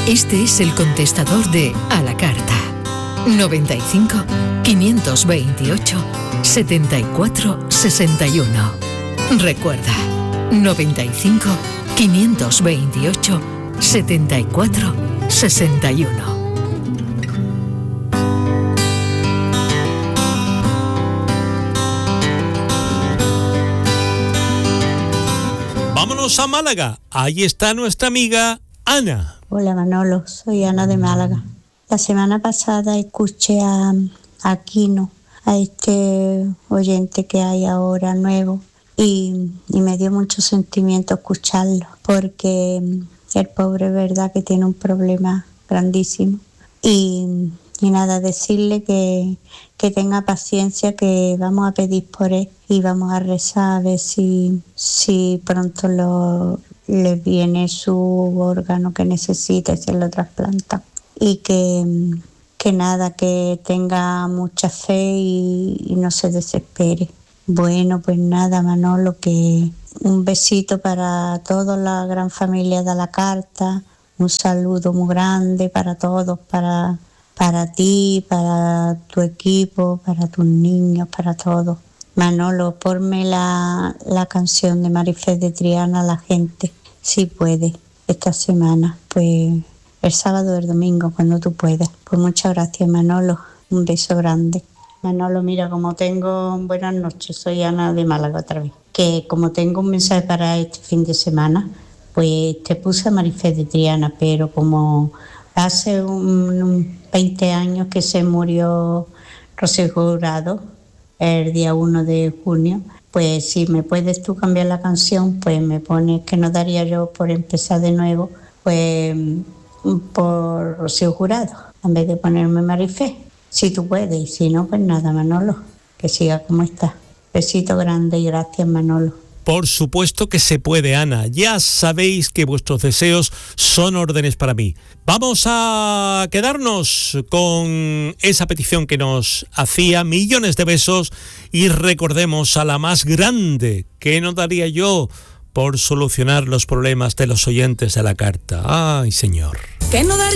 Este es el contestador de A la Carta. 95 528 74 61. Recuerda, 95 528 74 61. Vámonos a Málaga. Ahí está nuestra amiga Ana. Hola Manolo, soy Ana de Málaga. La semana pasada escuché a Quino, a este oyente que hay ahora nuevo, y me dio mucho sentimiento escucharlo, porque el pobre es verdad que tiene un problema grandísimo. Y nada, decirle que tenga paciencia, que vamos a pedir por él y vamos a rezar a ver si pronto le viene su órgano que necesita y se lo trasplanta. Y que nada, que tenga mucha fe y no se desespere. Bueno, pues nada, Manolo, que un besito para toda la gran familia de La Carta, un saludo muy grande para todos, para ti, para tu equipo, para tus niños, para todos. Manolo, ponme la canción de Marifé de Triana a la gente, si puede, esta semana, pues el sábado o el domingo, cuando tú puedas. Pues muchas gracias, Manolo, un beso grande. Manolo, mira, buenas noches, soy Ana de Málaga otra vez, que como tengo un mensaje para este fin de semana, pues te puse a Marifé de Triana, pero como hace 20 años que se murió Rocío Jurado, el día 1 de junio, pues si me puedes tú cambiar la canción, pues me pones que no daría yo por empezar de nuevo, pues por Rocío Jurado, en vez de ponerme Marifé. Si tú puedes, y si no, pues nada, Manolo, que siga como está. Besito grande y gracias, Manolo. Por supuesto que se puede, Ana. Ya sabéis que vuestros deseos son órdenes para mí. Vamos a quedarnos con esa petición que nos hacía. Millones de besos y recordemos a la más grande. ¿Qué no daría yo por solucionar los problemas de los oyentes de La Carta? Ay, señor. ¿Qué no daría?